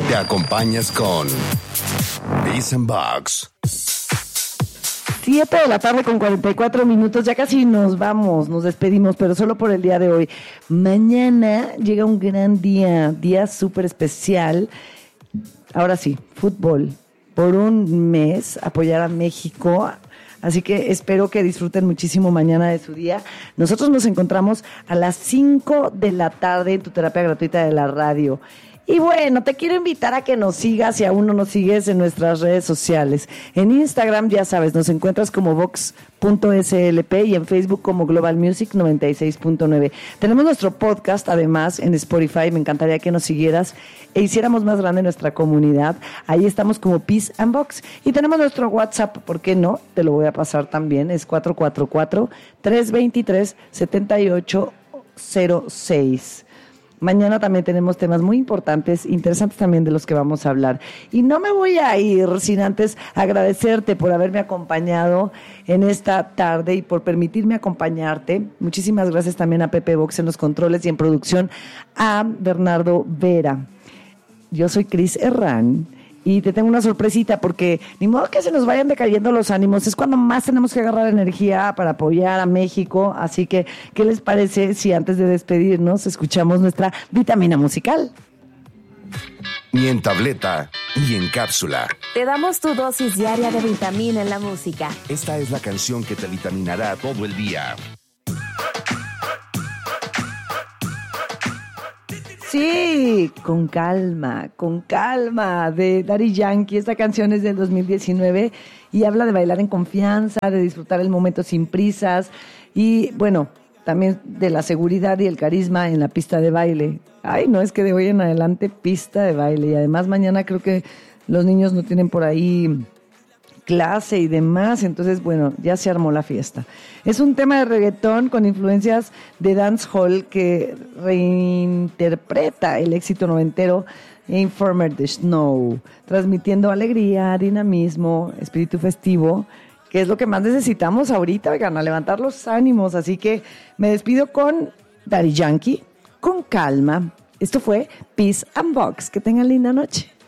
Te acompañas con Peace and Box. 7 de la tarde con 44 minutos, ya casi nos vamos, nos despedimos, pero solo por el día de hoy. Mañana llega un gran día súper especial. Ahora sí, fútbol. Por un mes, apoyar a México. Así que espero que disfruten muchísimo mañana de su día. Nosotros nos encontramos a las 5 de la tarde en tu terapia gratuita de la radio. Y bueno, te quiero invitar a que nos sigas, si aún no nos sigues, en nuestras redes sociales. En Instagram, ya sabes, nos encuentras como vox.slp y en Facebook como Global Music 96.9. Tenemos nuestro podcast, además, en Spotify. Me encantaría que nos siguieras e hiciéramos más grande nuestra comunidad. Ahí estamos como Peace and Box. Y tenemos nuestro WhatsApp, ¿por qué no? Te lo voy a pasar también. Es 444-323-7806. Mañana también tenemos temas muy importantes, interesantes también de los que vamos a hablar. Y no me voy a ir sin antes agradecerte por haberme acompañado en esta tarde y por permitirme acompañarte. Muchísimas gracias también a Pepe Box en los controles y en producción, a Bernardo Vera. Yo soy Cris Herrán. Y te tengo una sorpresita porque ni modo que se nos vayan decayendo los ánimos. Es cuando más tenemos que agarrar energía para apoyar a México. Así que, ¿qué les parece si antes de despedirnos escuchamos nuestra vitamina musical? Ni en tableta, ni en cápsula. Te damos tu dosis diaria de vitamina en la música. Esta es la canción que te vitaminará todo el día. Sí, con calma, de Daddy Yankee. Esta canción es del 2019 y habla de bailar en confianza, de disfrutar el momento sin prisas y, bueno, también de la seguridad y el carisma en la pista de baile. Ay, no, es que de hoy en adelante pista de baile y además mañana creo que los niños no tienen por ahí clase y demás, entonces, bueno, ya se armó la fiesta. Es un tema de reggaetón con influencias de dancehall que reinterpreta el éxito noventero Informer the Snow, transmitiendo alegría, dinamismo, espíritu festivo, que es lo que más necesitamos ahorita, oigan, a levantar los ánimos. Así que me despido con Daddy Yankee, con calma. Esto fue Peace and Box. Que tengan linda noche.